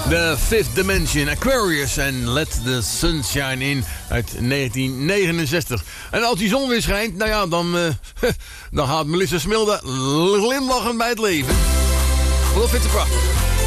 The Fifth Dimension, Aquarius en Let the Sunshine In uit 1969. En als die zon weer schijnt, nou ja, dan gaat Melissa Smilde glimlachend bij het leven. Wat vindt ze prachtig.